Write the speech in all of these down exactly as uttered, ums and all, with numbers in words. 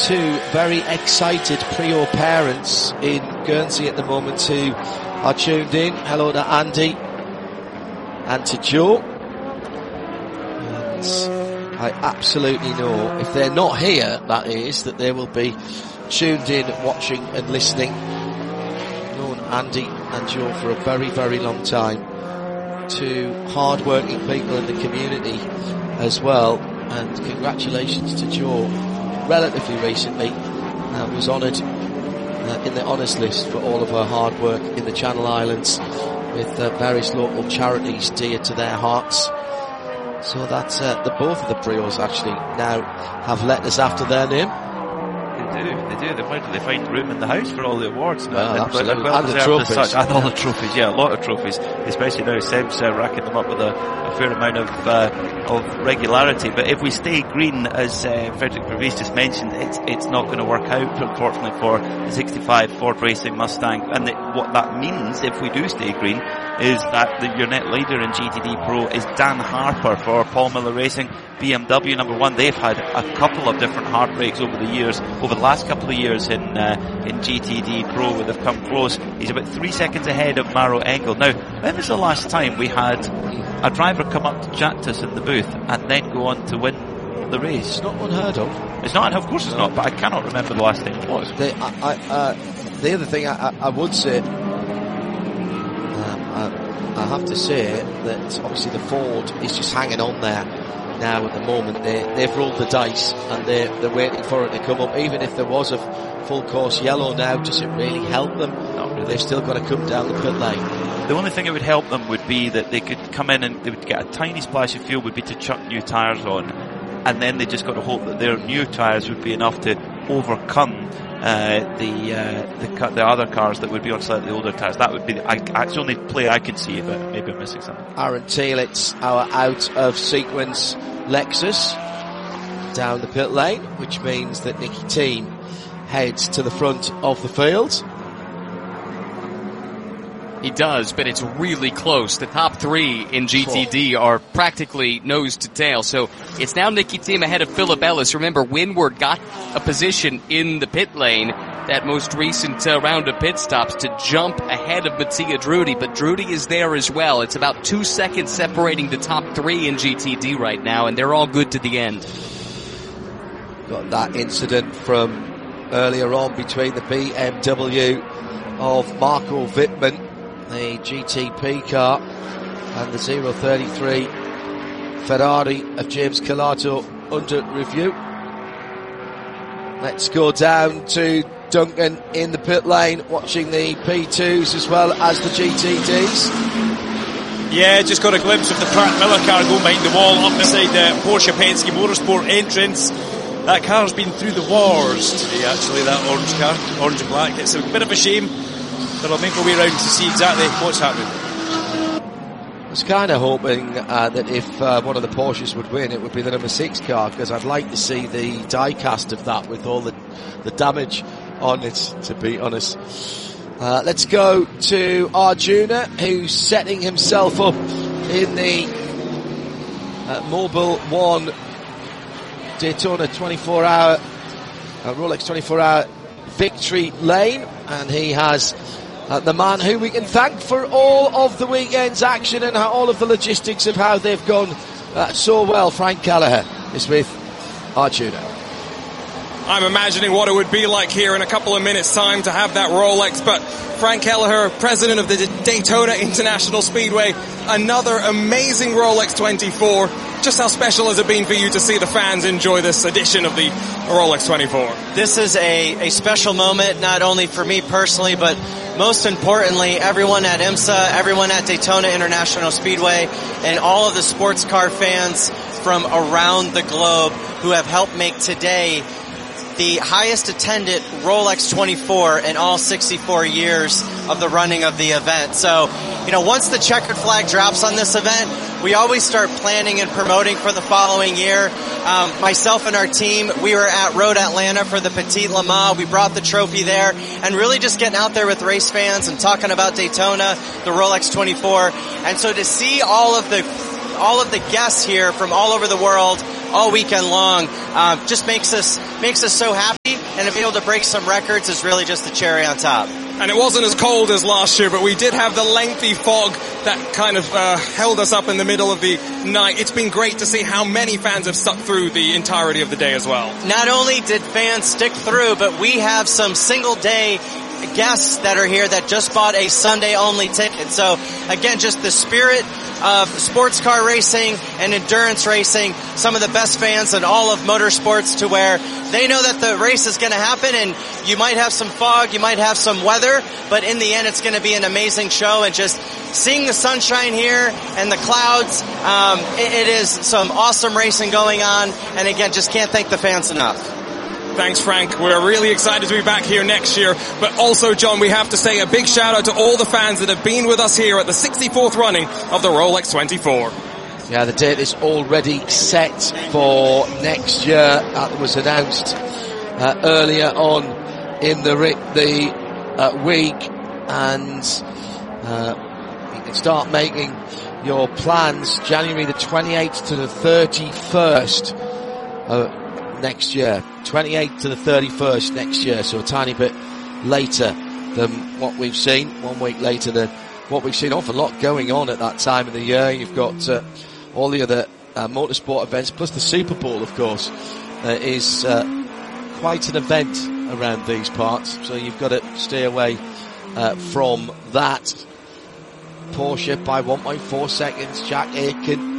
two very excited Priaulx parents in Guernsey at the moment who are tuned in. Hello to Andy and to Joe. And I absolutely know, if they're not here, that is, that they will be tuned in, watching and listening. I've known Andy and Joe for a very, very long time. Two hard-working people in the community as well. And congratulations to Joe, relatively recently, uh, was honoured uh, in the honours list for all of her hard work in the Channel Islands with uh, various local charities dear to their hearts. So that uh, the both of the Priaulx actually now have letters after their name. They do, they do. They find, they find room in the house for all the awards. Well, and, absolutely. Well and the trophies. Such, and all the trophies, yeah, a lot of trophies. Especially now, Seb's uh, racking them up with a, a fair amount of uh, of regularity. But if we stay green, as uh, Frederick Vervies just mentioned, it's it's not going to work out, unfortunately, for the sixty-five Ford Racing Mustang. And the, what that means, if we do stay green, is that the, your net leader in G T D Pro is Dan Harper for Paul Miller Racing. B M W number one. They've had a couple of different heartbreaks over the years, over the last couple of years in uh, in G T D Pro, where they've come close. He's about three seconds ahead of Maro Engel. Now, when was the last time we had a driver come up to chat to us in the booth and then go on to win the race? It's not unheard of. It's not, of course it's no. not, but I cannot remember the last time it was. The, I, I, uh, the other thing I, I, I would say, um, I, I have to say that obviously the Ford is just hanging on there now at the moment. They, they've rolled the dice and they're, they're waiting for it to come up. Even if there was a full course yellow now, does it really help them? Not really. They've still got to come down the pit lane. The only thing that would help them would be that they could come in and they would get a tiny splash of fuel, would be to chuck new tyres on, and then they just got to hope that their new tyres would be enough to overcome uh, the uh, the the other cars that would be on slightly older tyres. That would be the, I, it's the only play I could see, but maybe I'm missing something. Aaron Teelitz, our out of sequence Lexus, down the pit lane, which means that Nicky Thiem heads to the front of the field. He does, but it's really close. The top three in G T D are practically nose to tail. So it's now Nicky Thiem ahead of Philip Ellis. Remember, Windward got a position in the pit lane, that most recent uh, round of pit stops, to jump ahead of Mattia Drudi, but Drudi is there as well. It's about two seconds separating the top three in G T D right now, and they're all good to the end. Got that incident from earlier on between the B M W of Marco Wittmann, the G T P car, and the zero thirty-three Ferrari of James Calato under review. Let's go down to Duncan in the pit lane, watching the P twos as well as the G T Ds. Yeah, just got a glimpse of the Pratt Miller car go behind the wall up beside the Porsche Penske Motorsport entrance. That car's been through the wars today, actually, that orange car, orange and black. It's a bit of a shame, but I'll make my way around to see exactly what's happening. I was kind of hoping uh, that if uh, one of the Porsches would win, it would be the number six car, because I'd like to see the die cast of that with all the, the damage on it, to be honest. Uh, let's go to Arjuna, who's setting himself up in the uh, Mobil One Daytona twenty-four hour, uh, Rolex twenty-four hour victory lane, and he has uh, the man who we can thank for all of the weekend's action and how, all of the logistics of how they've gone uh, so well. Frank Kelleher is with Arjuna. I'm imagining what it would be like here in a couple of minutes' time to have that Rolex, but Frank Kelleher, president of the Daytona International Speedway, another amazing Rolex twenty-four. Just how special has it been for you to see the fans enjoy this edition of the Rolex twenty-four? This is a, a special moment, not only for me personally, but most importantly, everyone at IMSA, everyone at Daytona International Speedway, and all of the sports car fans from around the globe who have helped make today the highest attended Rolex twenty-four in all sixty-four years of the running of the event. So, you know, once the checkered flag drops on this event, we always start planning and promoting for the following year. Um, myself and our team, we were at Road Atlanta for the Petit Le Mans. We brought the trophy there, and really just getting out there with race fans and talking about Daytona, the Rolex twenty-four. And so to see all of the all of the guests here from all over the world all weekend long. Um, just makes us makes us so happy, and to be able to break some records is really just the cherry on top. And it wasn't as cold as last year, but we did have the lengthy fog that kind of uh, held us up in the middle of the night. It's been great to see how many fans have stuck through the entirety of the day as well. Not only did fans stick through, but we have some single day guests that are here that just bought a Sunday only ticket. So again, just the spirit of sports car racing and endurance racing, some of the best fans in all of motorsports, to where they know that the race is going to happen, and you might have some fog, you might have some weather, but in the end it's going to be an amazing show. And just seeing the sunshine here and the clouds, um, it, it is some awesome racing going on, and again, just can't thank the fans enough. Thanks, Frank. We're really excited to be back here next year. But also, John, we have to say a big shout out to all the fans that have been with us here at the sixty-fourth running of the Rolex twenty-four. Yeah, the date is already set for next year. That was announced uh, earlier on in the the uh, week, and uh, you can start making your plans January the twenty-eighth to the thirty-first. Uh, next year, twenty-eighth to the thirty-first next year, so a tiny bit later than what we've seen, one week later than what we've seen. Awful lot going on at that time of the year. You've got uh, all the other uh, motorsport events, plus the Super Bowl, of course, uh, is uh, quite an event around these parts, so you've got to stay away uh, from that. Porsche by one point four seconds, Jack Aitken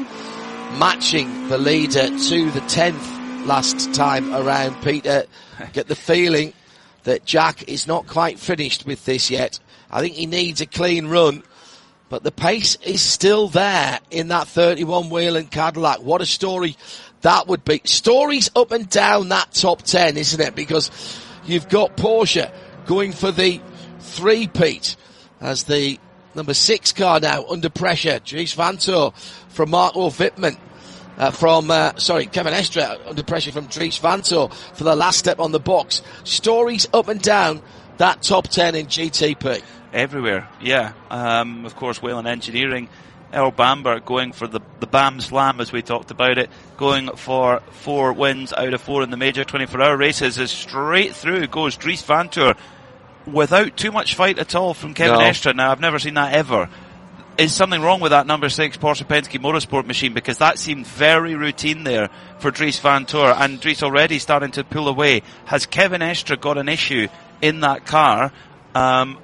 matching the leader to the tenth last time around. Peter, get the feeling that Jack is not quite finished with this yet. I think he needs a clean run, but the pace is still there in that thirty-one Whelen Cadillac. What a story that would be. Stories up and down that top ten, isn't it? Because you've got Porsche going for the three-peat as the number six car now under pressure. Dries Vanthoor from Marco Wittmann. Uh, from, uh, sorry, Kevin Estre under pressure from Dries Vanthoor for the last step on the box. Stories up and down that top ten in G T P. Everywhere, yeah. Um, of course, Whelen Engineering, Earl Bamber going for the, the Bam Slam, as we talked about it, going for four wins out of four in the major twenty-four hour races. As straight through goes Dries Vanthoor without too much fight at all from Kevin no. Estre. Now, I've never seen that ever. Is something wrong with that number six Porsche Penske Motorsport machine? Because that seemed very routine there for Dries Vanthoor, and Dries already starting to pull away. Has Kevin Estre got an issue in that car, um,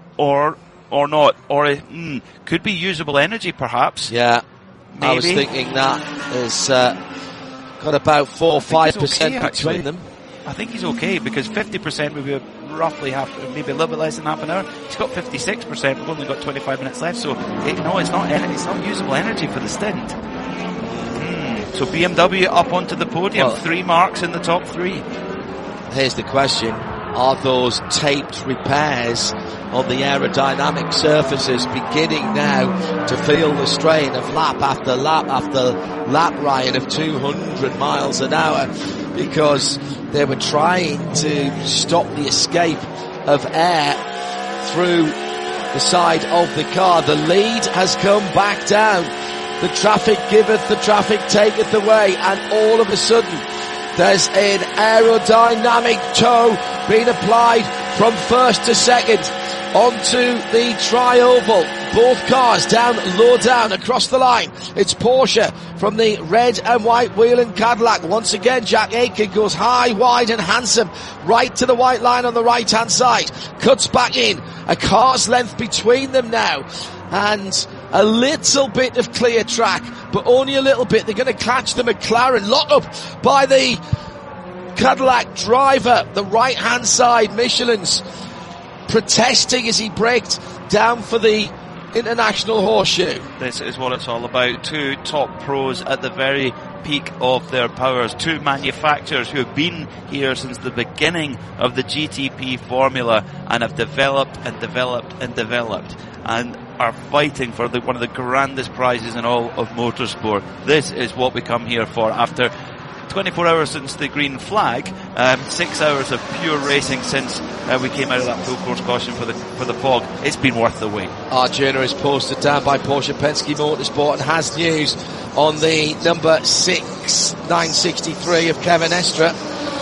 or or not? Or mm, could be usable energy, perhaps? Yeah, maybe. I was thinking that has uh, got about four or five percent okay, between actually. them. I think he's okay, because fifty percent would be roughly half, maybe a little bit less than half an hour. He's got fifty-six percent. We've only got twenty-five minutes left, so it, no, it's not. It's not usable energy for the stint. Mm. So B M W up onto the podium, well, three marks in the top three. Here's the question: are those taped repairs on the aerodynamic surfaces beginning now to feel the strain of lap after lap after lap, Ryan, of two hundred miles an hour? Because they were trying to stop the escape of air through the side of the car. The lead has come back down. The traffic giveth, the traffic taketh away, and all of a sudden there's an aerodynamic tow being applied from first to second onto the tri-oval. Both cars down, low down, across the line. It's Porsche from the red and white Whelen Cadillac. Once again, Jack Aitken goes high, wide and handsome, right to the white line on the right-hand side. Cuts back in. A car's length between them now. And a little bit of clear track, but only a little bit. They're going to catch the McLaren. Lock up by the Cadillac driver, the right-hand side. Michelin's protesting as he braked down for the International Horseshoe. This is what it's all about. Two top pros at the very peak of their powers. Two manufacturers who have been here since the beginning of the G T P formula and have developed and developed and developed and are fighting for the, one of the grandest prizes in all of motorsport. This is what we come here for after twenty-four hours since the green flag, um, six hours of pure racing since uh, we came out of that full course caution for the for the fog. It's been worth the wait. Arjuna is posted down by Porsche Penske Motorsport and has news on the number six nine sixty-three of Kevin Estre.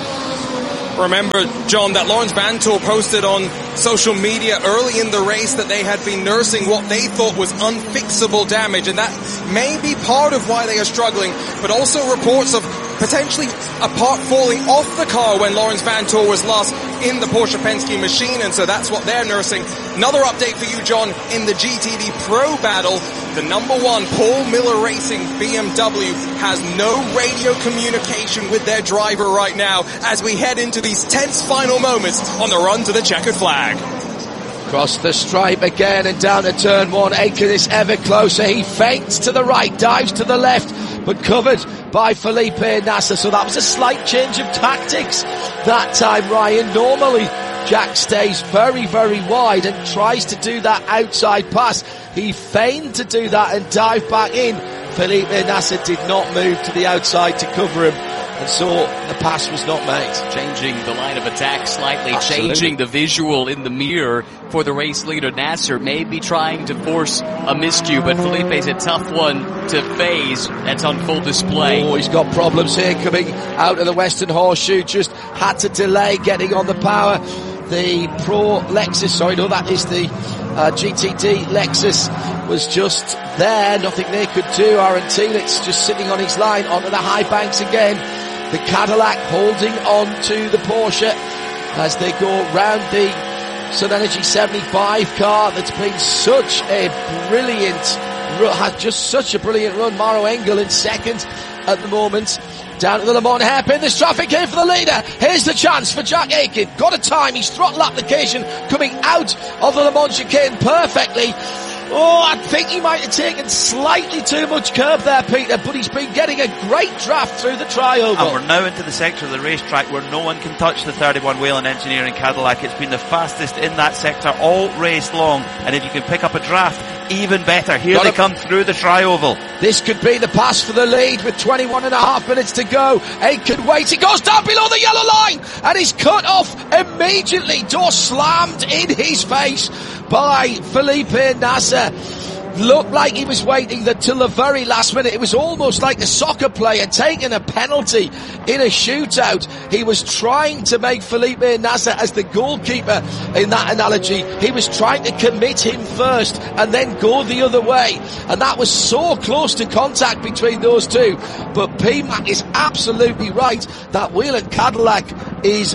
Remember, John, that Laurens Vanthoor posted on social media early in the race that they had been nursing what they thought was unfixable damage, and that may be part of why they are struggling, but also reports of potentially a part falling off the car when Laurens Vanthoor was last in the Porsche Penske machine, and so that's what they're nursing. Another update for you, John, in the G T D Pro battle, the number one Paul Miller Racing B M W has no radio communication with their driver right now as we head into these tense final moments on the run to the checkered flag. Across the stripe again and down to turn one. Aitken is ever closer. He feints to the right, dives to the left, but covered by Felipe Nasr. So that was a slight change of tactics that time, Ryan. Normally, Jack stays very, very wide and tries to do that outside pass. He feigned to do that and dive back in. Felipe Nasr did not move to the outside to cover him, and so the pass was not made. Changing the line of attack slightly, Absolutely. Changing the visual in the mirror for the race leader Nasr, maybe trying to force a miscue, but Felipe's a tough one to phase. That's on full display. Oh, he's got problems here coming out of the Western Horseshoe. Just had to delay getting on the power. The Pro Lexus, sorry, no, that is the uh, G T D Lexus, was just there. Nothing they could do. Aaron Telix just sitting on his line onto the high banks again. The Cadillac holding on to the Porsche as they go round the Sun Energy seventy-five car that's been such a brilliant, had just such a brilliant run. Mauro Engel in second at the moment. Down to the Le Mans hairpin, there's traffic here for the leader. Here's the chance for Jack Aitken. Got a time, his throttle application coming out of the Le Mans chicane perfectly. Oh, I think he might have taken slightly too much curb there, Peter, but he's been getting a great draft through the trioval. And we're now into the sector of the racetrack where no one can touch the thirty-one Whelen Engineering Cadillac. It's been the fastest in that sector all race long, and if you can pick up a draft, even better. Here Got they a- come through the trioval. This could be the pass for the lead with twenty-one and a half minutes to go. Aitken waits. He goes down below the yellow line and he's cut off immediately. Door slammed in his face by Felipe Nasr. Looked like he was waiting the, till the very last minute. It was almost like a soccer player taking a penalty in a shootout. He was trying to make Felipe Nasr as the goalkeeper in that analogy. He was trying to commit him first and then go the other way. And that was so close to contact between those two. But P-Mac is absolutely right. That Whelen Cadillac is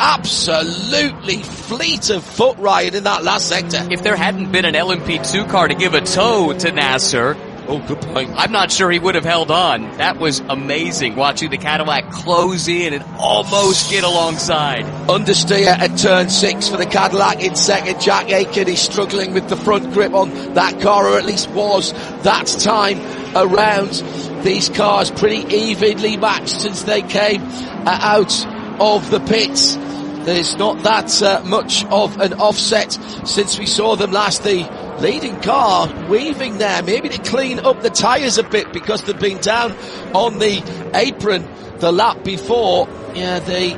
absolutely fleet of foot, Ryan, in that last sector. If there hadn't been an L M P two car to give a tow to Nasr, Oh, good point. I'm not sure he would have held on. That was amazing, watching the Cadillac close in and almost get alongside. Understeer at turn six for the Cadillac in second. Jack Aitken is struggling with the front grip on that car, or at least was that time around. These cars pretty evenly matched since they came uh, out of the pits. There's not that uh, much of an offset since we saw them last. The leading car weaving there, maybe to clean up the tyres a bit because they've been down on the apron the lap before. Yeah, the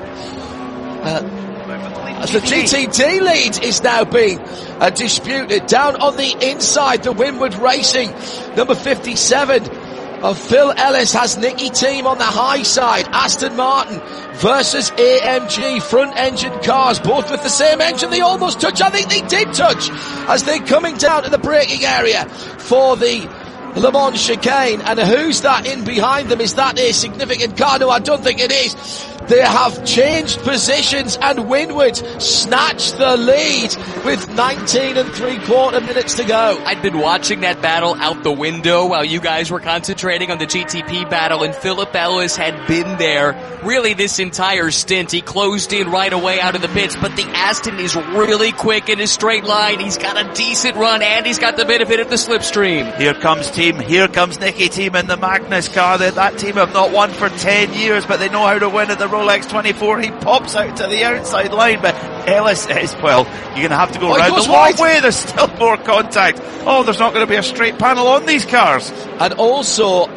uh, the G T D lead is now being uh, disputed. Down on the inside, the Winward Racing number fifty-seven of Phil Ellis has Nicky Team on the high side. Aston Martin versus A M G, front engine cars, both with the same engine. They almost touch. I think they did touch as they're coming down to the braking area for the Le Mans chicane. And who's that in behind them? Is that a significant car? No, I don't think it is. They have changed positions and Winward snatched the lead with nineteen and three quarter minutes to go. I'd been watching that battle out the window while you guys were concentrating on the G T P battle, and Philip Ellis had been there really this entire stint. He closed in right away out of the pits, but the Aston is really quick in a straight line. He's got a decent run and he's got the benefit of the slipstream. Here comes Team, here comes Nicky Team in the Magnus car. That, that team have not won for ten years, but they know how to win at the Rolex twenty-four. He pops out to the outside line, but Ellis is, well, you're going to have to go Oh, around goes the long wide. way. There's still more contact. Oh, there's not going to be a straight panel on these cars. And also,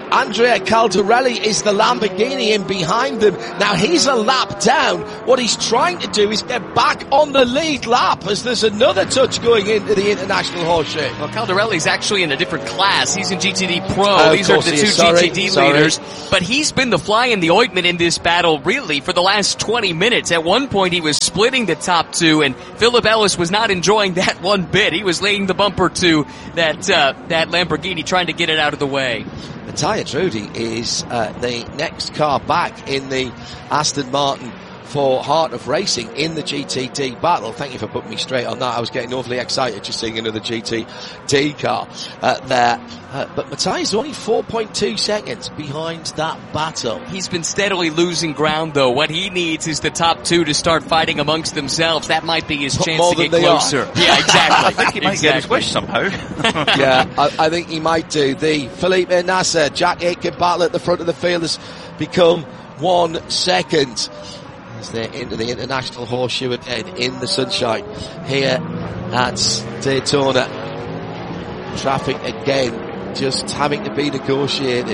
Andrea Caldarelli is the Lamborghini in behind them. Now he's a lap down. What he's trying to do is get back on the lead lap as there's another touch going into the International Horseshoe. Well, Caldarelli's actually in a different class. He's in G T D Pro. Uh, These are the two Sorry, G T D sorry. leaders. But he's been the fly in the ointment in this battle, really, for the last twenty minutes. At one point, he was splitting the top two, and Philip Ellis was not enjoying that one bit. He was laying the bumper to that uh, that Lamborghini, trying to get it out of the way. Matthias Trudi is uh, the next car back in the Aston Martin for Heart of Racing in the G T D battle. Thank you for putting me straight on that. I was getting awfully excited just seeing another G T D car uh, there. Uh, but Matthias is only four point two seconds behind that battle. He's been steadily losing ground, though. What he needs is the top two to start fighting amongst themselves. That might be his chance More to get than they closer. are. Yeah, exactly. I think he might get his Exactly. wish somehow. Yeah, I, I think he might do. The Felipe Nasser, Jack Aitken battle at the front of the field has become one second. As they're into the International Horseshoe again in the sunshine here at Daytona. Traffic again, just having to be negotiated.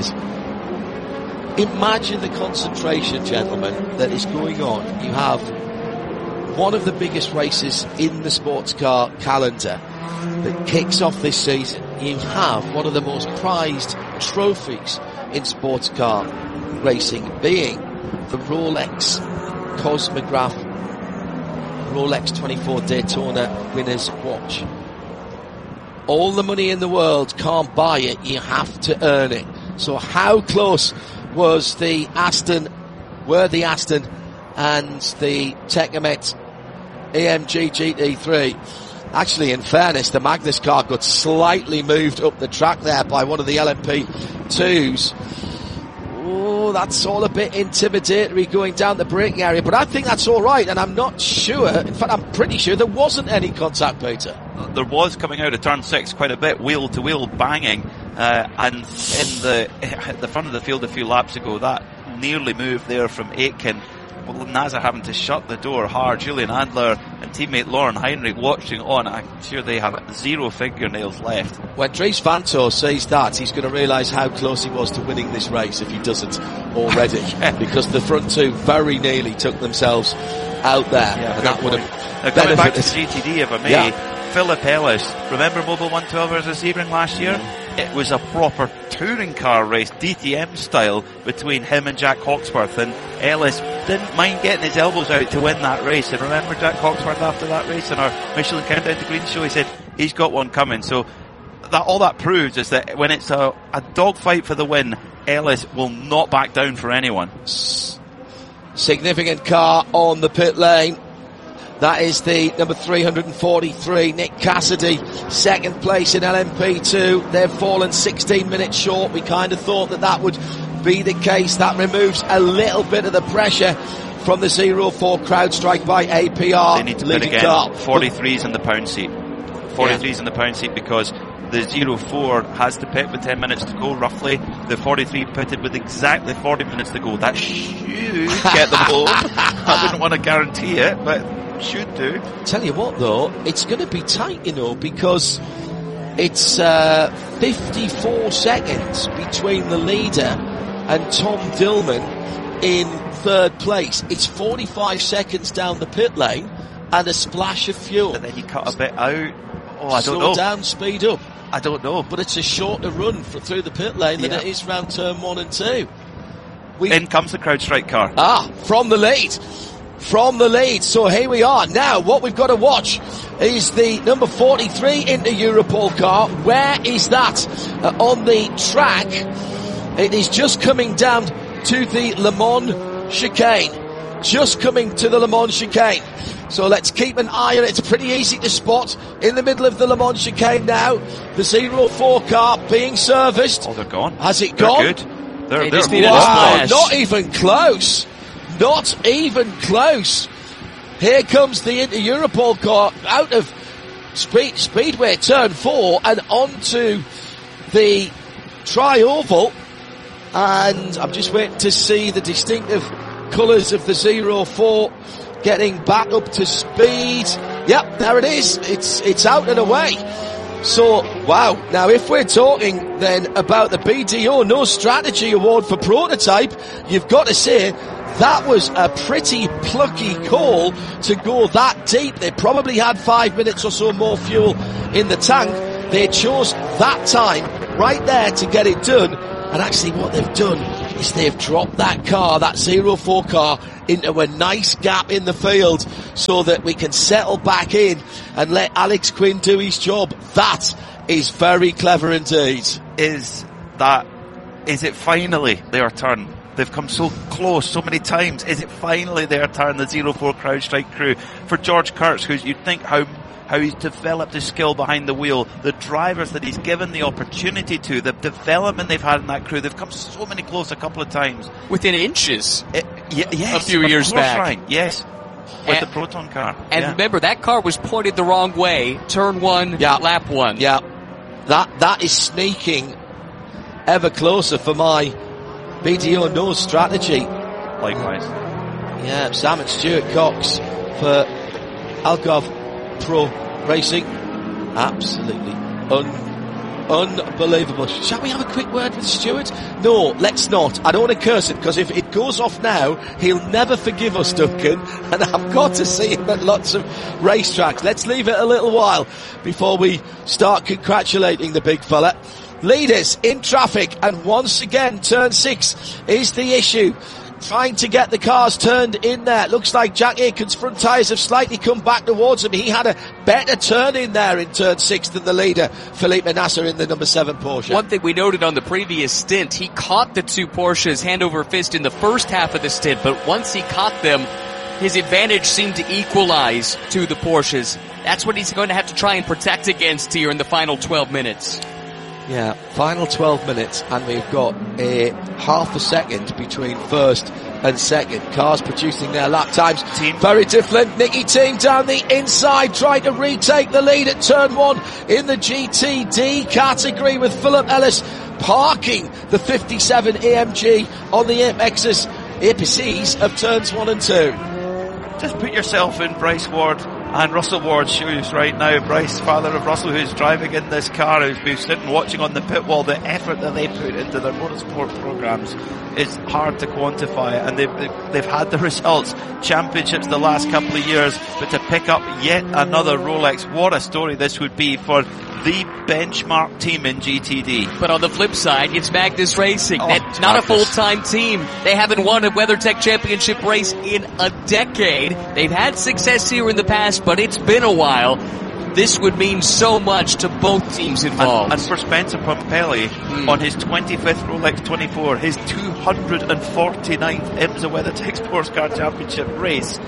Imagine the concentration, gentlemen, that is going on. You have one of the biggest races in the sports car calendar that kicks off this season. You have one of the most prized trophies in sports car racing being the Rolex Cosmograph Rolex twenty-four Daytona Winners Watch. All the money in the world can't buy it, you have to earn it. So how close was the Aston, were the Aston and the Tecamet A M G G T three? Actually, in fairness, the Magnus car got slightly moved up the track there by one of the L M P twos. Oh, that's all a bit intimidatory going down the braking area, but I think that's all right, and I'm not sure, in fact I'm pretty sure there wasn't any contact, Peter. There was coming out of turn six quite a bit, wheel to wheel banging, uh, and in the at the front of the field a few laps ago, that nearly moved there from Aitken. Well, NASA having to shut the door hard. Julian Adler and teammate Lauren Heinrich watching on. I'm sure they have zero fingernails left. When Dries Vanthoor says that, he's going to realise how close he was to winning this race if he doesn't already. Yeah. Because the front two very nearly took themselves out there. Yeah, and that would now, have coming back to benefited. G T D, if I may, Yeah. Philip Ellis. Remember Mobile one twelve hours of Sebring last year? It was a proper touring car race, D T M style, between him and Jack Hawksworth, and Ellis didn't mind getting his elbows out to win that race. And remember Jack Hawksworth after that race in our Michelin Countdown to Green show, he said he's got one coming. So that all that proves is that when it's a, a dogfight for the win, Ellis will not back down for anyone. Significant car on the pit lane. That is the number three hundred forty-three, Nick Cassidy, second place in L M P two. They've fallen sixteen minutes short. We kind of thought that that would be the case. That removes a little bit of the pressure from the zero four crowd strike by A P R. They need to pit leading again. car. forty-threes in the pound seat. forty-threes Yeah. in the pound seat because the zero four has to pit with ten minutes to go roughly. The forty-three pitted with exactly forty minutes to go. That should get them home. I wouldn't want to guarantee it, but should do. Tell you what though, it's going to be tight, you know, because it's uh, fifty-four seconds between the leader and Tom Dillman in third place. It's forty-five seconds down the pit lane and a splash of fuel. But then you cut a bit out. Oh, I don't Slow know. down, speed up. I don't know. But it's a shorter run for, through the pit lane than Yeah. it is round turn one and two. We, In comes the CrowdStrike car. Ah, from the lead. From the lead. So here we are. Now, what we've got to watch is the number forty-three Inter Europol car. Where is that? Uh, on the track. It is just coming down to the Le Mans chicane. Just coming to the Le Mans chicane. So let's keep an eye on it. It's pretty easy to spot in the middle of the Le Mans chicane now. The zero four car being serviced. Oh, they're gone. Has it They're gone? good. They're, They they're just needed a Wow, splash. not even close. Not even close. Here comes the Inter Europol car out of speed, Speedway turn four and onto the tri-oval. And I'm just waiting to see the distinctive colours of the zero four getting back up to speed. Yep, there it is. It's, it's out and away. So, wow. Now, if we're talking then about the B D O No Strategy Award for Prototype, you've got to say that was a pretty plucky call to go that deep. They probably had five minutes or so more fuel in the tank. They chose that time right there to get it done. And actually what they've done is they've dropped that car, that zero four car, into a nice gap in the field so that we can settle back in and let Alex Quinn do his job. That is very clever indeed. Is that, is it finally their turn? They've come so close so many times. Is it finally their turn, the zero four CrowdStrike crew? For George Kurtz, who's, you'd think how how he's developed his skill behind the wheel, the drivers that he's given the opportunity to, the development they've had in that crew, they've come so many close a couple of times. Within inches. It, y- yes, a few years course, back. Ryan, yes. With and, the Proton car. And yeah. remember, that car was pointed the wrong way. Turn one, yeah. lap one. Yeah. That, that is sneaking ever closer for my B D O No strategy. Likewise. Yeah, Sam and Stuart Cox for Algarve Pro Racing. Absolutely un, unbelievable. Shall we have a quick word with Stuart? No, let's not. I don't want to curse it, because if it goes off now, he'll never forgive us, Duncan, and I've got to see him at lots of racetracks. Let's leave it a little while before we start congratulating the big fella. Leaders in traffic, and once again turn six is the issue. Trying to get the cars turned in there. Looks like Jack Aitken's front tyres have slightly come back towards him. He had a better turn in there in turn six than the leader, Felipe Nasser, in the number seven Porsche. One thing we noted on the previous stint, he caught the two Porsches hand over fist in the first half of the stint, but once he caught them, his advantage seemed to equalize to the Porsches. That's what he's going to have to try and protect against here in the final twelve minutes. Yeah, final twelve minutes, and we've got a half a second between first and second. Cars producing their lap times. Team. Very different. Nicky Team down the inside, trying to retake the lead at turn one in the G T D category, with Philip Ellis parking the fifty-seven A M G on the apexes, apices of turns one and two. Just put yourself in Bryce Ward and Russell Ward's shoes right now. Bryce, father of Russell, who's driving in this car, who's been sitting watching on the pit wall. The effort that they put into their motorsport programs is hard to quantify, and they've, they've had the results, championships the last couple of years, but to pick up yet another Rolex, what a story this would be for the benchmark team in G T D. But on the flip side, it's Magnus Racing. Oh, That's not Magnus. a full-time team. They haven't won a WeatherTech Championship race in a decade. They've had success here in the past, but it's been a while. This would mean so much to both teams involved. And, and for Spencer Pompelli, mm. on his twenty-fifth Rolex twenty-four, his two hundred forty-ninth IMSA WeatherTech Sports Car Championship race,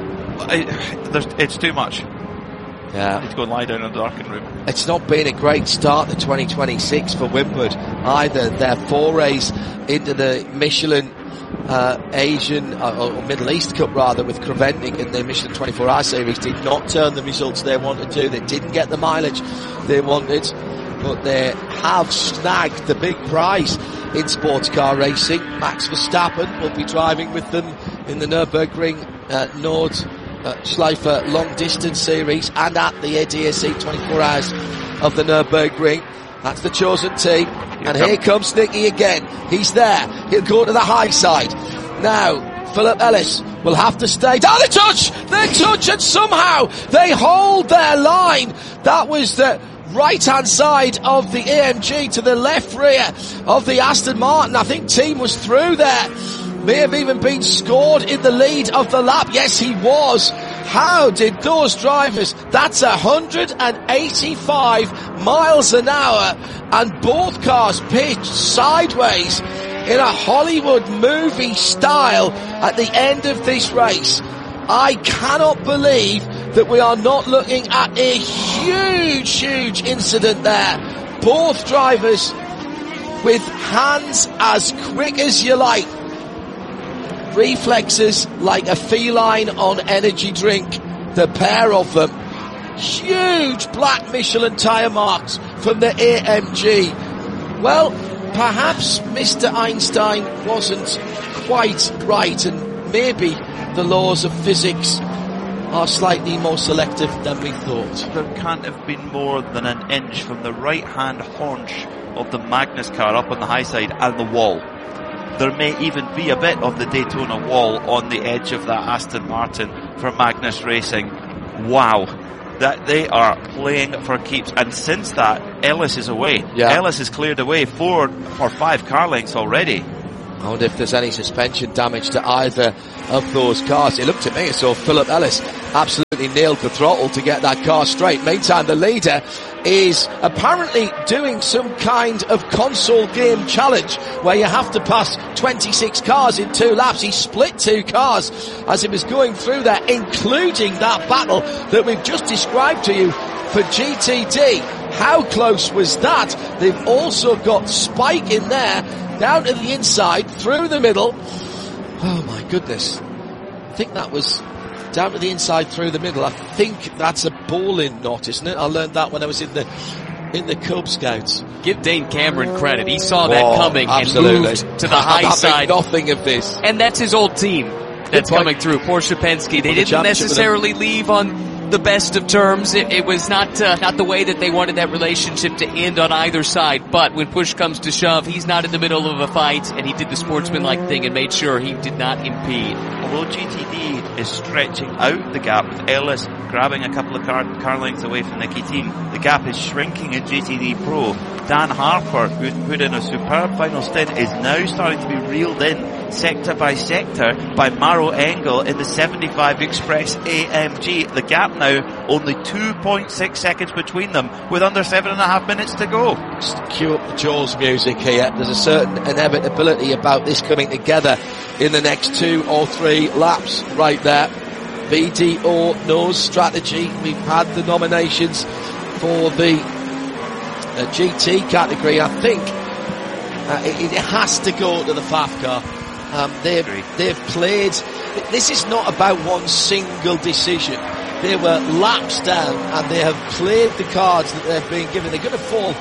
it, it's too much. Yeah. Need to go and lie down in the darkened room. It's not been a great start to twenty twenty-six for Windward either. Their forays into the Michelin uh, Asian uh, or Middle East Cup rather, with Creventic in the Michelin twenty-four hour series, did not turn the results they wanted to. They didn't get the mileage they wanted, but they have snagged the big prize in sports car racing. Max Verstappen will be driving with them in the Nürburgring uh, Nord Uh, Schleifer long distance series, and at the A D A C twenty-four hours of the Nürburgring. That's the chosen team. Here and come. Here comes Nicky again. He's there. He'll go to the high side. Now, Philip Ellis will have to stay down. They touch! They touch, and somehow they hold their line. That was the right hand side of the A M G to the left rear of the Aston Martin. I think team was through there. May have even been scored in the lead of the lap. Yes, he was. How did those drivers? That's one hundred eighty-five miles an hour, and both cars pitched sideways in a Hollywood movie style at the end of this race. I cannot believe that we are not looking at a huge, huge incident there. Both drivers with hands as quick as you like. Reflexes like a feline on energy drink, the pair of them. Huge black Michelin tyre marks from the A M G. Well, perhaps Mister Einstein wasn't quite right, and maybe the laws of physics are slightly more selective than we thought. There can't have been more than an inch from the right-hand haunch of the Magnus car up on the high side and the wall. There may even be a bit of the Daytona wall on the edge of that Aston Martin for Magnus Racing. Wow. That they are playing for keeps. And since that, Ellis is away. Yeah. Ellis has cleared away four or five car lengths already. I wonder if there's any suspension damage to either of those cars. It looked at me, so Philip Ellis absolutely nailed the throttle to get that car straight. Meantime, the leader is apparently doing some kind of console game challenge where you have to pass twenty-six cars in two laps. He split two cars as he was going through there, including that battle that we've just described to you for G T D. How close was that? They've also got Spike in there, down to the inside, through the middle. Oh my goodness. I think that was down to the inside, through the middle. I think that's a bowling knot, isn't it? I learned that when I was in the in the Cub Scouts. Give Dane Cameron credit. He saw that oh, coming absolutely. and moved to the high side. Nothing of this. And that's his old team that's coming through. Porsche Penske. They didn't necessarily leave on the best of terms. It, it was not uh, not the way that they wanted that relationship to end on either side. But when push comes to shove, he's not in the middle of a fight, and he did the sportsmanlike thing and made sure he did not impede. Although G T D is stretching out the gap with Ellis grabbing a couple of car, car lengths away from Nicky Team, the gap is shrinking in G T D Pro. Dan Harper, who's put in a superb final stint, is now starting to be reeled in sector by sector by Maro Engel in the seventy-five Express A M G. The gap now only two point six seconds between them with under seven and a half minutes to go. Just cue up the Jaws music here. There's a certain inevitability about this coming together in the next two or three laps right there. B D O knows strategy. We've had the nominations for the uh, G T category. I think uh, it, it has to go to the F A F car. Um, they've, they've played, this is not about one single decision. They were laps down and they have played the cards that they've been given. They're going to fall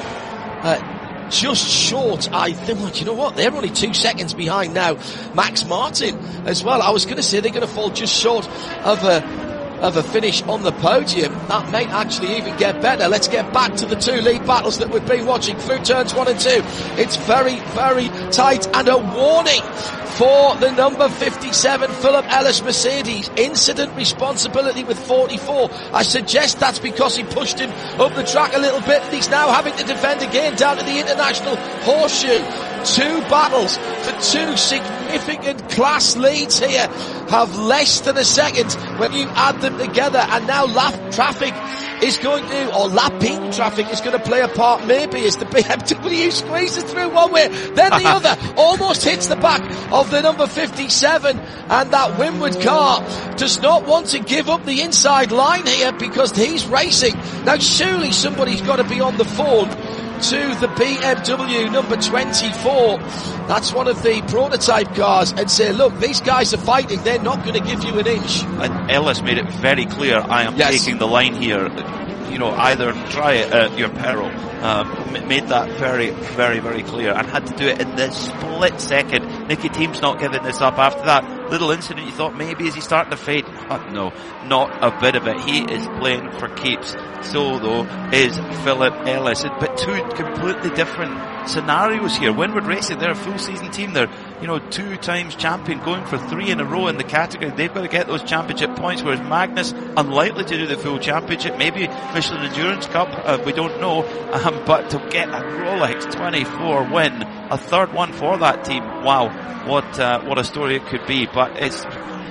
uh, just short, I think. Well, you know what? They're only two seconds behind now Max Martin as well. I was going to say they're going to fall just short of a of a finish on the podium. That may actually even get better. Let's get back to the two lead battles that we've been watching through turns one and two. It's very, very tight, and a warning for the number fifty-seven Philip Ellis Mercedes. Incident responsibility with forty-four. I suggest that's because he pushed him up the track a little bit, and he's now having to defend again down to the International Horseshoe. Two battles for two significant class leads here have less than a second when you add them together, and now lap traffic is going to, or lapping traffic is going to play a part maybe as the B M W squeezes through one way, then the other, almost hits the back of the number fifty-seven, and that Winward car does not want to give up the inside line here because he's racing. Now surely somebody's got to be on the phone to the B M W number twenty-four. That's one of the prototype cars, and say, look, these guys are fighting. They're not going to give you an inch. And Ellis made it very clear, I am yes. taking the line here. You know, either try it at your peril. Um, made that very, very, very clear, and had to do it in this split second. Nicky Team's not giving this up after that little incident. You thought maybe is he starting to fade? Oh, no, not a bit of it. He is playing for keeps. So though is Philip Ellis, but two completely different scenarios here. Winward Racing, they're a full season team. They're, you know, two times champion, going for three in a row in the category. They've got to get those championship points, whereas Magnus unlikely to do the full championship. Maybe Michelin Endurance Cup, uh, we don't know. Um, but to get a Rolex twenty-four win, a third one for that team, wow, what uh, what a story it could be. But it's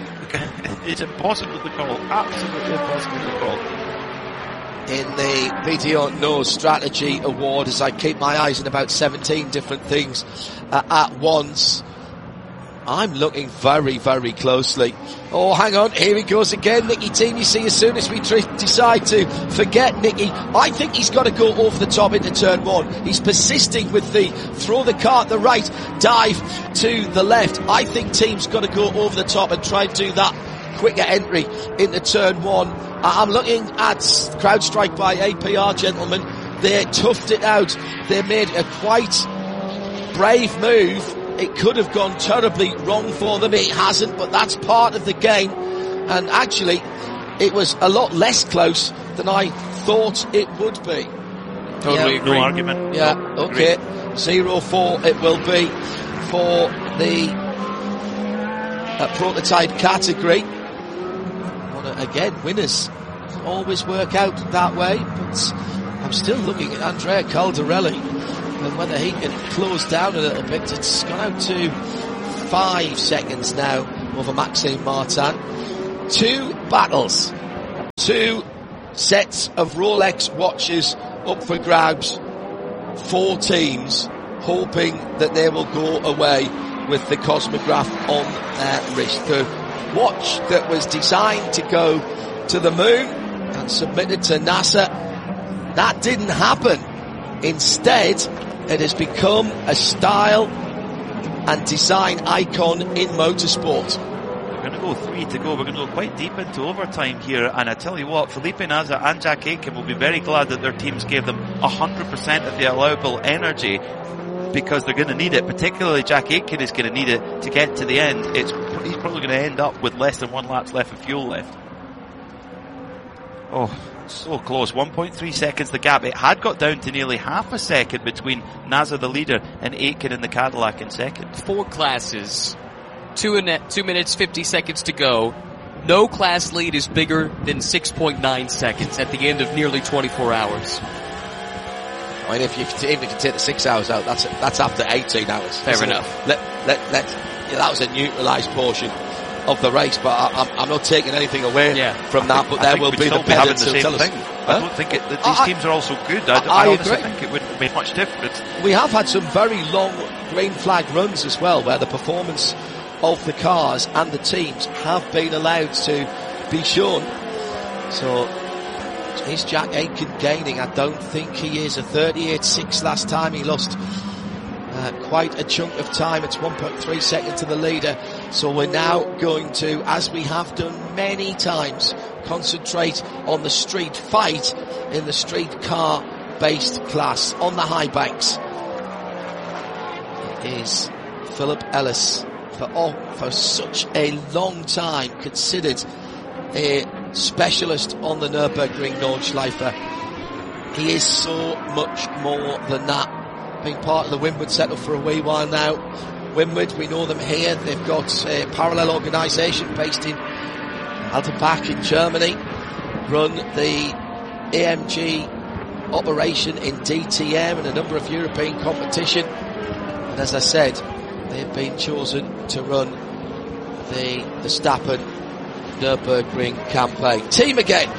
it's impossible to call, absolutely impossible to call. In the B D O Knows Strategy Award, as I keep my eyes on about seventeen different things uh, at once, I'm looking very, very closely. Oh, hang on, here he goes again, Nicky Team. You see, as soon as we tr- decide to forget Nicky, I think he's got to go over the top into turn one. He's persisting with the throw the car at the right, dive to the left. I think Team's got to go over the top and try and do that quicker entry into turn one. I'm looking at CrowdStrike by A P R, gentlemen. They toughed it out. They made a quite brave move. It could have gone terribly wrong for them. It hasn't, but that's part of the game. And actually, it was a lot less close than I thought it would be. Totally yeah. agree. No argument. Yeah, No, okay. zero four it will be for the uh, prototype category. Well, again, winners always work out that way, but I'm still looking at Andrea Caldarelli and whether he can close down a little bit. It's gone out to five seconds now over Maxime Martin. Two battles, two sets of Rolex watches up for grabs. Four teams hoping that they will go away with the Cosmograph on their wrist. The watch that was designed to go to the moon and submitted to NASA, that didn't happen. Instead, it has become a style and design icon in motorsport. We're going to go three to go. We're going to go quite deep into overtime here, and I tell you what, Felipe Nasr and Jack Aitken will be very glad that their teams gave them one hundred percent of the allowable energy, because they're going to need it. Particularly Jack Aitken is going to need it to get to the end. It's, he's probably going to end up with less than one lap's left of fuel left. Oh, so close. one point three seconds the gap. It had got down to nearly half a second between Nasr the leader and Aitken in the Cadillac in second. Four classes. Two, in two minutes, fifty seconds to go. No class lead is bigger than six point nine seconds at the end of nearly twenty-four hours. I mean, if you, even if you take the six hours out, that's that's after eighteen hours. Fair enough. Let, let, let, yeah, that was a neutralised portion of the race, but I, I'm, I'm not taking anything away yeah. from that, but there will be the be having the same tell us. thing. Huh? I don't think it, that these I, teams are all so good. I, I, I honestly agree. think it wouldn't make much difference. We have had some very long green flag runs as well, where the performance of the cars and the teams have been allowed to be shown. So, is Jack Aitken gaining? I don't think he is. A thirty-eight six last time. He lost uh, quite a chunk of time. It's one point three seconds to the leader. So we're now going to, as we have done many times, concentrate on the street fight in the street car based class on the high banks. It is Philip Ellis, for oh, for such a long time considered a specialist on the Nürburgring Nordschleife. He is so much more than that. Being part of the Windward setup for a wee while now. Windward, we know them here. They've got a parallel organisation based in Altenbach in Germany. Run the A M G operation in D T M and a number of European competition. And as I said, they've been chosen to run the Verstappen Nürburgring campaign. Team again.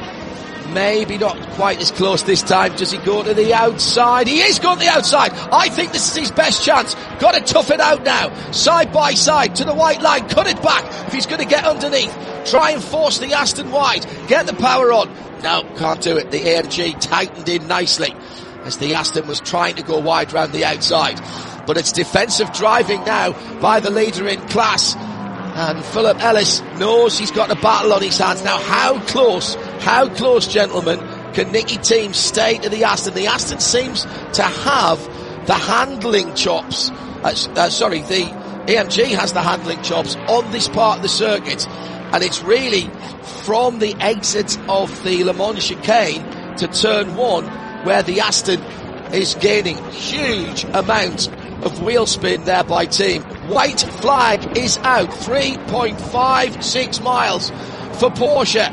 Maybe not quite as close this time. Does he go to the outside? He is going to the outside. I think this is his best chance. Got to tough it out now. Side by side to the white line. Cut it back if he's going to get underneath. Try and force the Aston wide. Get the power on. No, can't do it. The A M G tightened in nicely as the Aston was trying to go wide round the outside. But it's defensive driving now by the leader in class. And Philip Ellis knows he's got a battle on his hands. Now, how close, how close, gentlemen, can Nicky Team stay to the Aston? The Aston seems to have the handling chops. Uh, uh, sorry, the A M G has the handling chops on this part of the circuit. And it's really from the exit of the Le Mans chicane to turn one where the Aston is gaining huge amount of wheel spin there by Team. White flag is out. three point five six miles for Porsche.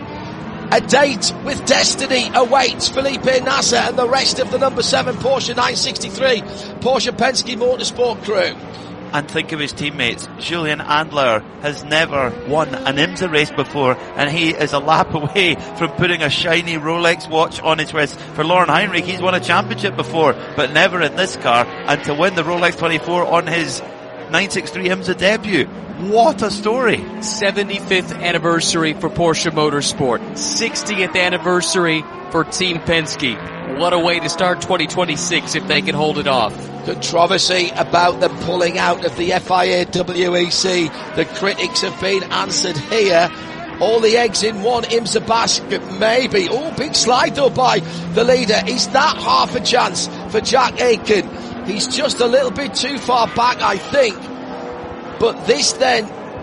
A date with destiny awaits Felipe Nasr and the rest of the number seven Porsche nine sixty-three Porsche Penske Motorsport crew. And think of his teammates. Julian Andler has never won an IMSA race before, and he is a lap away from putting a shiny Rolex watch on his wrist. For Lauren Heinrich, he's won a championship before, but never in this car. And to win the Rolex twenty-four on his nine sixty-three IMSA debut. What a story. seventy-fifth anniversary for Porsche Motorsport. sixtieth anniversary for Team Penske. What a way to start twenty twenty-six if they can hold it off. Controversy about them pulling out of the F I A W E C. The critics have been answered here. All the eggs in one IMSA basket, maybe. Oh, big slide though by the leader. Is that half a chance for Jack Aitken? He's just a little bit too far back, I think. But this then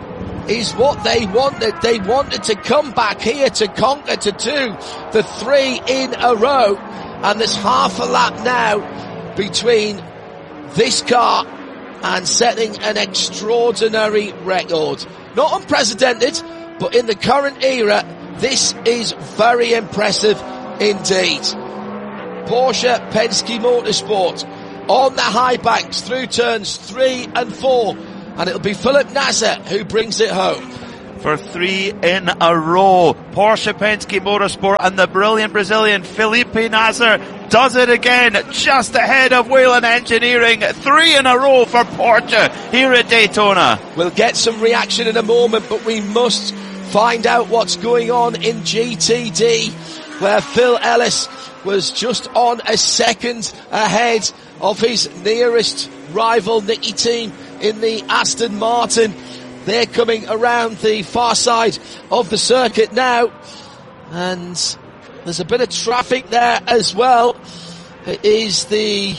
is what they wanted. They wanted to come back here to conquer, to do the three in a row. And there's half a lap now between this car and setting an extraordinary record. Not unprecedented, but in the current era, this is very impressive indeed. Porsche Penske Motorsport on the high banks through turns three and four. And it'll be Philip Nasser who brings it home. For three in a row, Porsche Penske Motorsport and the brilliant Brazilian Felipe Nasser does it again, just ahead of Whelen Engineering. Three in a row for Porsche here at Daytona. We'll get some reaction in a moment, but we must find out what's going on in G T D, where Phil Ellis was just on a second ahead of his nearest rival, Nicky Team, in the Aston Martin. They're coming around the far side of the circuit now, and there's a bit of traffic there as well. It is the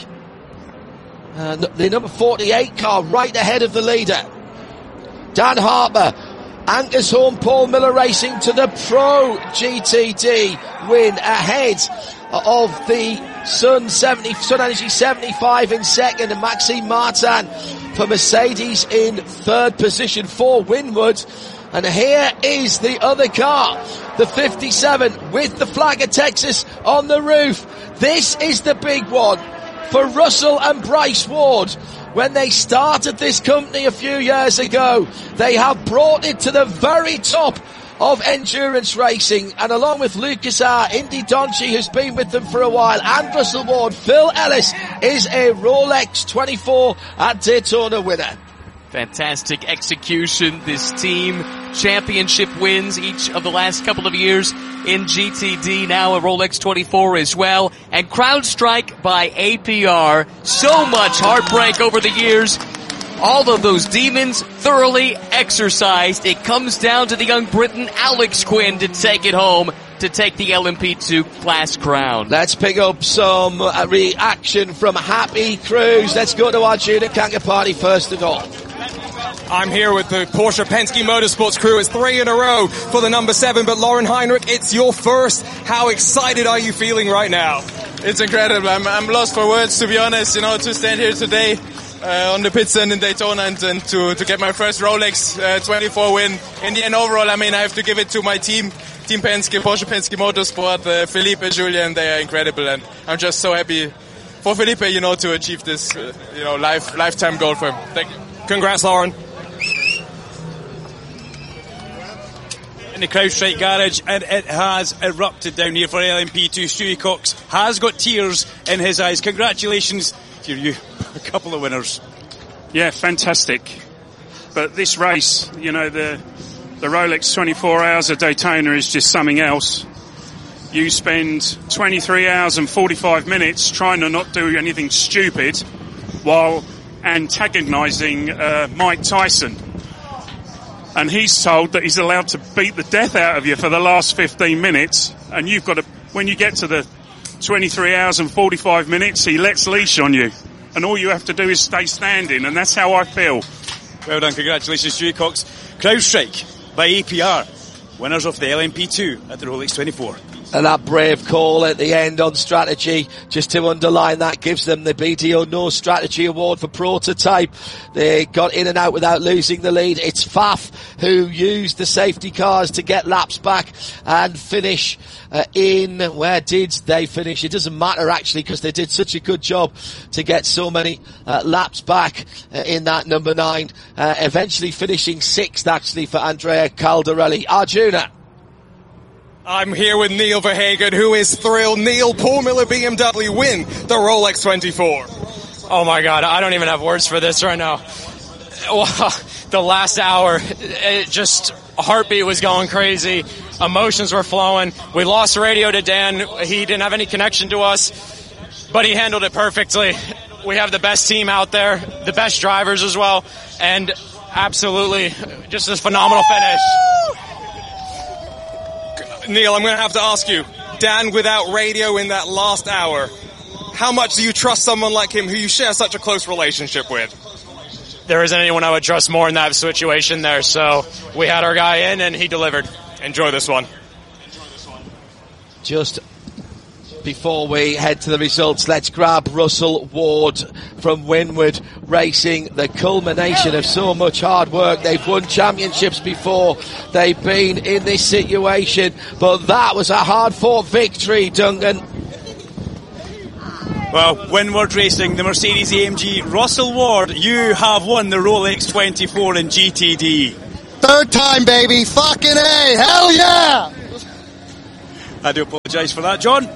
uh, the number forty-eight car right ahead of the leader, Dan Harper. Ankershorn Paul Miller Racing to the Pro G T D win ahead of the Sun seventy, Sun Energy seventy-five in second, and Maxime Martin for Mercedes in third position for Winwood. And here is the other car, the fifty-seven with the flag of Texas on the roof. This is the big one for Russell and Bryce Ward. When they started this company a few years ago, they have brought it to the very top of endurance racing, and along with Lucas R, Indy Donchi, who's been with them for a while, and Russell Ward, Phil Ellis is a Rolex twenty-four at Daytona winner. Fantastic execution. This team championship wins each of the last couple of years in G T D, now a Rolex twenty-four as well, and CrowdStrike by A P R. So much heartbreak over the years. All of those demons thoroughly exercised. It comes down to the young Briton Alex Quinn to take it home, to take the L M P two class crown. Let's pick up some uh, reaction from Happy Cruz. Let's go to Arjuna Kankapati first of all. I'm here with the Porsche Penske Motorsports crew. It's three in a row for the number seven, but Lauren Heinrich, it's your first. How excited are you feeling right now? It's incredible. I'm, I'm lost for words, to be honest, you know, to stand here today uh, on the pit stand in Daytona and, and to, to get my first Rolex uh, twenty-four win. In the end, overall, I mean, I have to give it to my team, Team Penske, Porsche Penske Motorsport, uh, Felipe, Julian, they are incredible, and I'm just so happy for Felipe, you know, to achieve this, uh, you know, life, lifetime goal for him. Thank you. Congrats, Lauren. In the CrowdStrike garage, and it has erupted down here for L M P two. Stewie Cox has got tears in his eyes. Congratulations to you, a couple of winners. Yeah, fantastic. But this race, you know, the the Rolex twenty-four hours of Daytona is just something else. You spend twenty-three hours and forty-five minutes trying to not do anything stupid while antagonising uh, Mike Tyson. And he's told that he's allowed to beat the death out of you for the last fifteen minutes. And you've got to, when you get to the twenty-three hours and forty-five minutes, he lets leash on you. And all you have to do is stay standing. And that's how I feel. Well done. Congratulations, Stewie Cox. CrowdStrike by A P R, winners of the L M P two at the Rolex twenty-four. And that brave call at the end on strategy, just to underline that, gives them the B D O No Strategy Award for prototype. They got in and out without losing the lead. It's Faf who used the safety cars to get laps back and finish uh, in, where did they finish? It doesn't matter actually, because they did such a good job to get so many uh, laps back uh, in that number nine, uh, eventually finishing sixth actually for Andrea Caldarelli. Arjuna. I'm here with Neil Verhagen, who is thrilled. Neil, Paul Miller B M W win the Rolex twenty-four. Oh my God, I don't even have words for this right now. Well, the last hour, it just, heartbeat was going crazy. Emotions were flowing. We lost radio to Dan. He didn't have any connection to us, but he handled it perfectly. We have the best team out there, the best drivers as well, and absolutely just a phenomenal finish. Neil, I'm going to have to ask you, Dan without radio in that last hour, how much do you trust someone like him who you share such a close relationship with? there isn't anyone I would trust more in that situation there. So we had our guy in and he delivered. Enjoy this one. Just before we head to the results, let's grab Russell Ward from Winward Racing, the culmination of so much hard work. They've won championships before, they've been in this situation, but that was a hard-fought victory, Duncan. Well, Winward Racing, the Mercedes A M G. Russell Ward, you have won the Rolex twenty-four in G T D. Third time, baby. Fucking A. Hell yeah! I do apologise for that, John.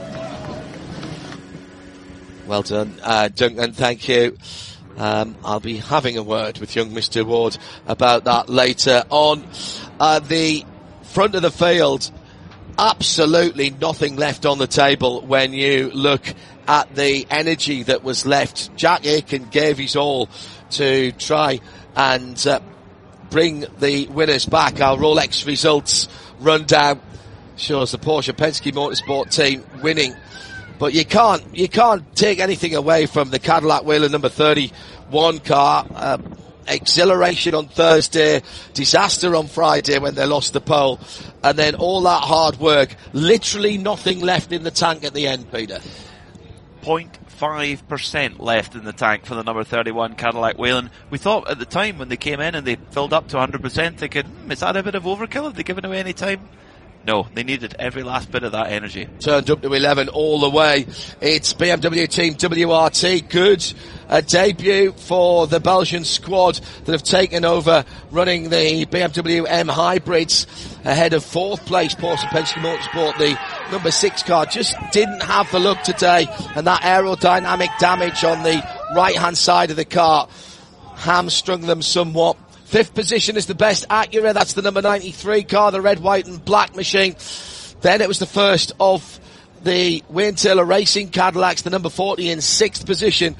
Well done, uh, Duncan, thank you. Um, I'll be having a word with young Mister Ward about that later on. Uh, the front of the field, absolutely nothing left on the table when you look at the energy that was left. Jack Aitken gave his all to try and uh, bring the winners back. Our Rolex results rundown shows the Porsche Penske Motorsport team winning. But you can't, you can't take anything away from the Cadillac Whelen number thirty-one car. Uh, exhilaration on Thursday, disaster on Friday when they lost the pole, and then all that hard work, literally nothing left in the tank at the end, Peter. zero point five percent left in the tank for the number thirty-one Cadillac Whelen. We thought at the time when they came in and they filled up to one hundred percent, thinking, hmm, is that a bit of overkill? Have they given away any time? No, they needed every last bit of that energy. Turned up to eleven all the way. It's B M W Team W R T. Good a debut for the Belgian squad that have taken over running the B M W M hybrids ahead of fourth place Porsche Penske Motorsport. The number six car just didn't have the look today, and that aerodynamic damage on the right hand side of the car hamstrung them somewhat. Fifth position is the best Acura. That's the number ninety-three car, the red, white and black machine. Then it was the first of the Wayne Taylor Racing Cadillacs, the number forty in sixth position.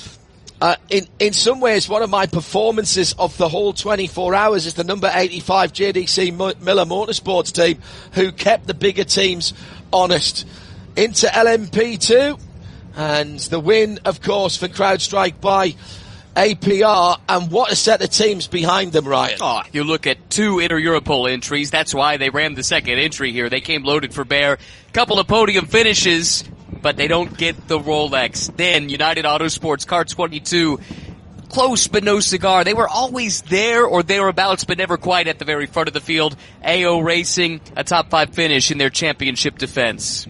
Uh, in, in some ways, one of my performances of the whole twenty-four hours is the number eighty-five J D C Miller Motorsports team, who kept the bigger teams honest. Into L M P two, and the win, of course, for CrowdStrike by A P R, and what a set of teams behind them, Ryan. Oh, you look at two Inter-Europol entries. That's why they ran the second entry here. They came loaded for bear. Couple of podium finishes, but they don't get the Rolex. Then United Autosports, Car twenty-two, close but no cigar. They were always there or thereabouts, but never quite at the very front of the field. A O Racing, a top five finish in their championship defense.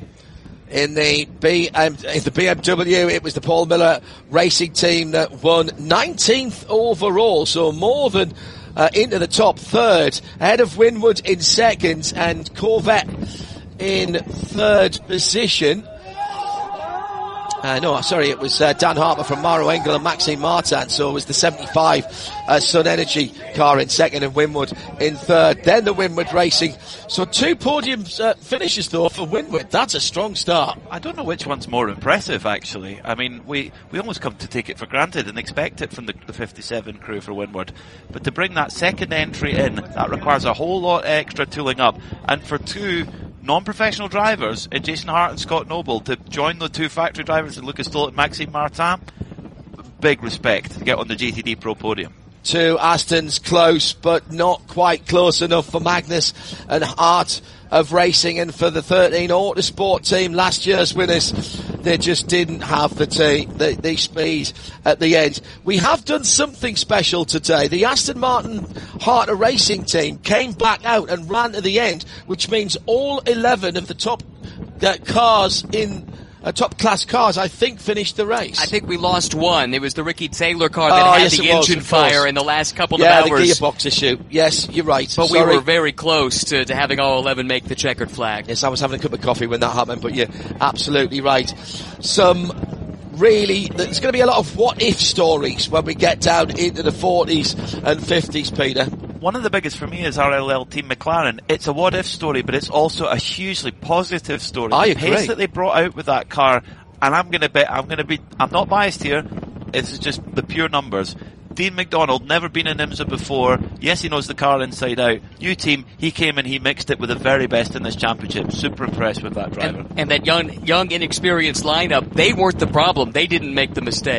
In the B, um, in the B M W, it was the Paul Miller Racing team that won nineteenth overall, so more than uh, into the top third, ahead of Winward in second and Corvette in third position. Uh, no, sorry, it was uh, Dan Harper from Maro Engel and Maxime Martin, so it was the seventy-five uh, Sun Energy car in second and Winward in third. Then the Winward Racing. So two podium uh, finishes, though, for Winward. That's a strong start. I don't know which one's more impressive, actually. I mean, we, we almost come to take it for granted and expect it from the, the fifty-seven crew for Winward. But to bring that second entry in, that requires a whole lot extra tooling up. And for two non-professional drivers, in Jason Hart and Scott Noble, to join the two factory drivers in Lucas Stoll and Maxime Martin, big respect to get on the G T D Pro podium. Two Astons close, but not quite close enough for Magnus and Hart of Racing, and for the thirteen Autosport team, last year's winners, they just didn't have the, t- the, the speed at the end. We have done something special today. The Aston Martin Hart of Racing team came back out and ran to the end, which means all eleven of the top uh, cars in Uh, top class cars, I think, finished the race. I think we lost one. It was the Ricky Taylor car that oh, had yes, the was, engine fire in the last couple yeah, of hours. Yeah, the gearbox issue. Yes, you're right. But Sorry. we were very close to, to having all eleven make the checkered flag. Yes, I was having a cup of coffee when that happened, but you're absolutely right. Some really, there's going to be a lot of what-if stories when we get down into the forties and fifties, Peter. One of the biggest for me is R L L Team McLaren. It's a what-if story, but it's also a hugely positive story. I the agree. pace that they brought out with that car, and I'm going to bet, I'm going to be, I'm not biased here, it's just the pure numbers. Dean McDonald, never been in IMSA before. Yes, he knows the car inside out. New team, he came and he mixed it with the very best in this championship. Super impressed with that driver. And, and that young, young, inexperienced lineup, they weren't the problem. They didn't make the mistake.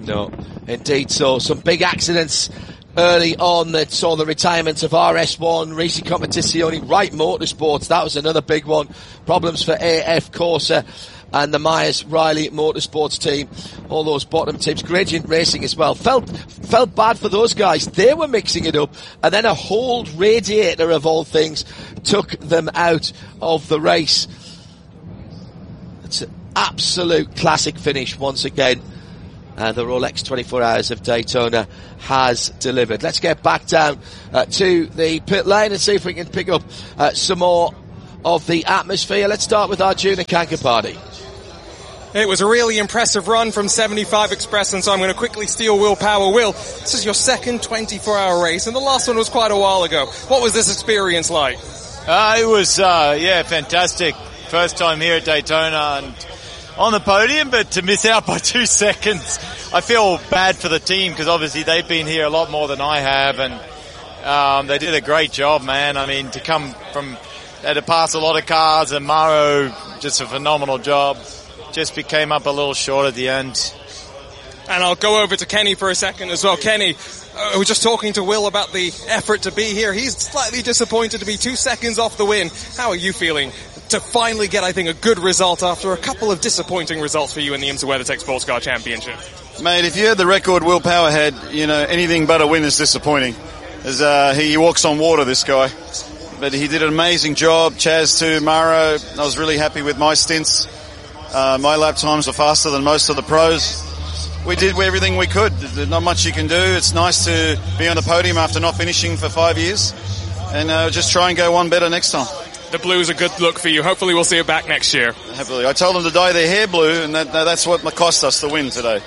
No, indeed. So some big accidents early on that saw the retirement of R S one, Racing Competizione, Wright Motorsports. That was another big one. Problems for A F Corsa and the Myers Riley Motorsports team. All those bottom teams. Gradient Racing as well. Felt felt bad for those guys. They were mixing it up, and then a whole radiator of all things took them out of the race. It's an absolute classic finish once again. And the Rolex twenty-four Hours of Daytona has delivered. Let's get back down uh, to the pit lane and see if we can pick up uh, some more of the atmosphere. Let's start with Arjuna Kankapati. It was a really impressive run from seventy-five Express, and so I'm going to quickly steal Will Power. Will, this is your second twenty-four hour race, and the last one was quite a while ago. What was this experience like? Uh, it was, uh, yeah, fantastic. First time here at Daytona and on the podium, but to miss out by two seconds, I feel bad for the team because obviously they've been here a lot more than I have, and um, they did a great job, man. I mean, to come from, they had to pass a lot of cars, and Maro, just a phenomenal job. Just came up a little short at the end. And I'll go over to Kenny for a second as well. Kenny, uh, we're just talking to Will about the effort to be here. He's slightly disappointed to be two seconds off the win. How are you feeling to finally get, I think, a good result after a couple of disappointing results for you in the IMSA WeatherTech Sports Car Championship? Mate, if you had the record Will Power had, you know, anything but a win is disappointing. As uh, he walks on water, this guy. But he did an amazing job. Chaz too, Maro. I was really happy with my stints. Uh, my lap times were faster than most of the pros. We did everything we could. There's not much you can do. It's nice to be on the podium after not finishing for five years. And uh, just try and go one better next time. The blue's a good look for you. Hopefully we'll see it back next year. Hopefully. I told them to dye their hair blue, and that, that's what cost us the win today.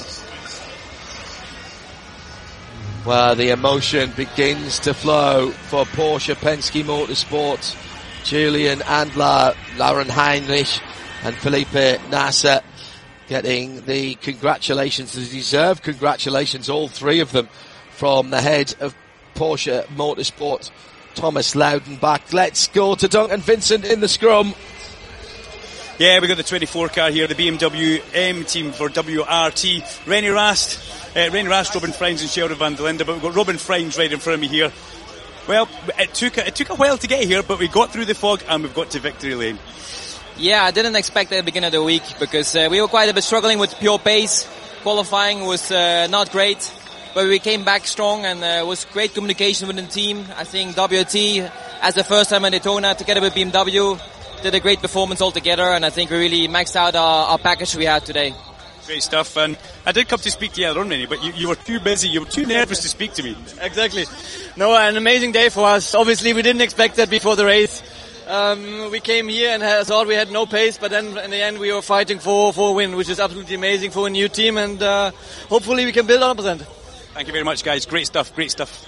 Well, the emotion begins to flow for Porsche Penske Motorsport. Julian Andler, Lauren Heinrich and Felipe Nasser getting the congratulations, the deserved congratulations, all three of them, from the head of Porsche Motorsport, Thomas Loudenbach. Let's go to Duncan Vincent in the scrum. Yeah, we got the twenty-four car here, the B M W M team for W R T. Rennie Rast, uh, Rennie Rast, Robin Freins and Sheldon van der Linde, but we've got Robin Freins right in front of me here. Well, it took, a, it took a while to get here, but we got through the fog and we've got to victory lane. Yeah, I didn't expect that at the beginning of the week because uh, we were quite a bit struggling with pure pace. Qualifying was uh, not great, but we came back strong, and uh, it was great communication with the team. I think W R T, as the first time in Daytona, together with B M W, did a great performance altogether, and I think we really maxed out our, our package we had today. Great stuff, and I did come to speak to you earlier on, Rennie, but you, you were too busy, you were too nervous to speak to me. Exactly. No, an amazing day for us. Obviously, we didn't expect that before the race. Um, we came here and had, thought we had no pace, but then in the end we were fighting for, for a win, which is absolutely amazing for a new team, and uh, hopefully we can build on that. Thank you very much, guys. Great stuff, great stuff.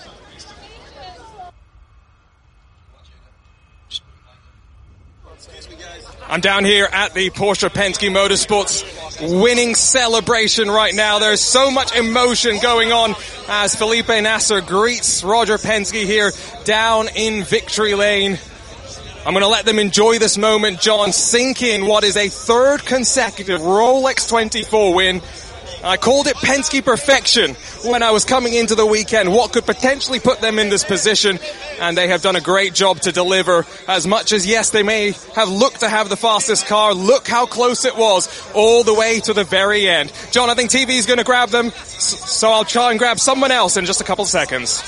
I'm down here at the Porsche Penske Motorsports winning celebration right now. There's so much emotion going on as Felipe Nasser greets Roger Penske here down in victory lane. I'm going to let them enjoy this moment, John, sink in what is a third consecutive Rolex twenty-four win. I called it Penske perfection when I was coming into the weekend, what could potentially put them in this position, and they have done a great job to deliver. As much as, yes, they may have looked to have the fastest car, look how close it was all the way to the very end. John, I think T V is going to grab them, so I'll try and grab someone else in just a couple of seconds.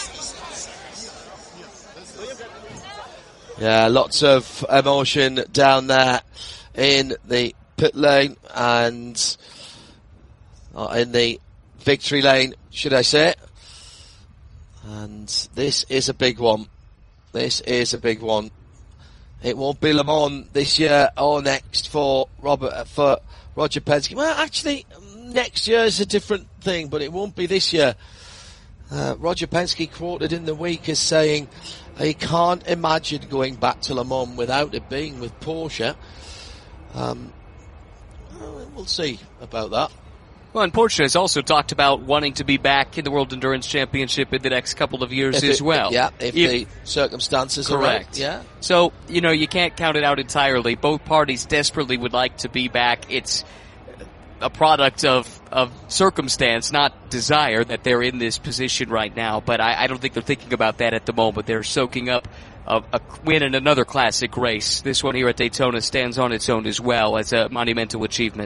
Yeah, lots of emotion down there in the pit lane and uh, in the victory lane, should I say. And this is a big one. This is a big one. It won't be Le Mans this year or next for Robert, for Roger Penske. Well, actually, next year is a different thing, but it won't be this year. Uh, Roger Penske quoted in the week as saying he can't imagine going back to Le Mans without it being with Porsche. Um, we'll see about that. Well, and Porsche has also talked about wanting to be back in the World Endurance Championship in the next couple of years if as it, well. Yeah, if, if the circumstances correct. are right. Yeah. So, you know, you can't count it out entirely. Both parties desperately would like to be back. It's a product of, of circumstance, not desire, that they're in this position right now. But I, I don't think they're thinking about that at the moment. They're soaking up a, a win in another classic race. This one here at Daytona stands on its own as well as a monumental achievement.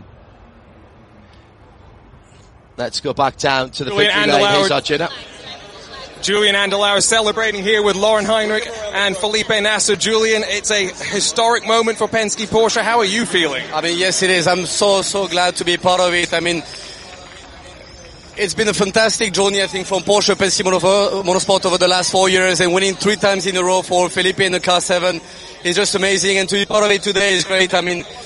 Let's go back down to the Julian victory lane. Here's our Andalauer. Jenna. Julian Andalauer celebrating here with Lauren Heinrich and Felipe Nasser. Julian, it's a historic moment for Penske Porsche. How are you feeling? I mean, yes, it is. I'm so, so glad to be part of it. I mean, it's been a fantastic journey, I think, from Porsche Penske Motorsport over the last four years, and winning three times in a row for Felipe in the Car seven is just amazing. And to be part of it today is great. I mean,